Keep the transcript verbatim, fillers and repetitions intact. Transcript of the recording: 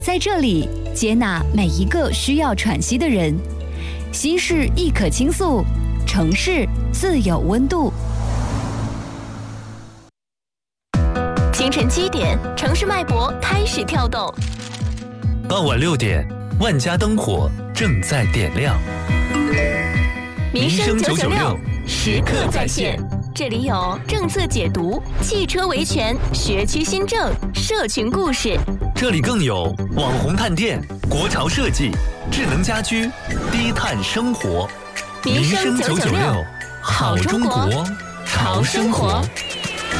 在这里接纳每一个需要喘息的人，心事亦可倾诉，城市自有温度。 清晨七点，城市脉搏开始跳动。 傍晚六点，万家灯火正在点亮。 民生九九六，时刻在线。这里有政策解读、汽车维权、学区新政、社群故事。 这里更有网红探店、国潮设计、智能家居、低碳生活。 民生九九六，好中国，潮生活。